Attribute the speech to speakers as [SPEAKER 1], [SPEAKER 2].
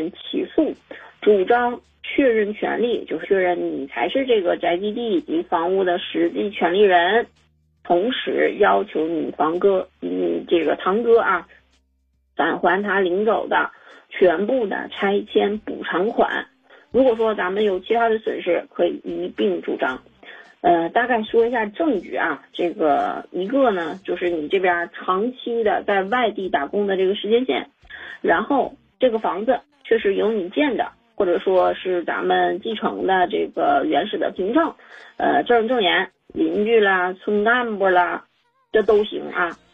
[SPEAKER 1] 人起诉，主张确认权利，就是确认你才是这个宅基地以及房屋的实际权利人，同时要求你这个堂哥啊返还他领走的全部的拆迁补偿款。如果说咱们有其他的损失，可以一并主张。大概说一下证据啊，这个一个呢，就是你这边长期的在外地打工的这个时间线，然后这个房子确实由你建的，或者说是咱们继承的这个原始的凭证，正言，邻居啦、村干部啦，这都行啊。